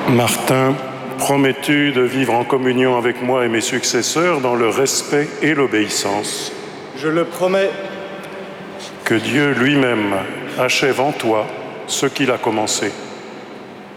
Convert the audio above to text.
Martin, promets-tu de vivre en communion avec moi et mes successeurs dans le respect et l'obéissance? Je le promets. Que Dieu lui-même achève en toi ce qu'il a commencé.